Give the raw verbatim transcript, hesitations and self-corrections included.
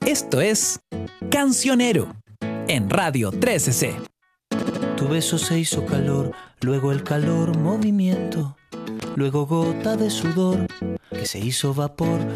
Esto es Cancionero en Radio trece C. Tu beso se hizo calor, luego el calor movimiento, luego gota de sudor que se hizo vapor,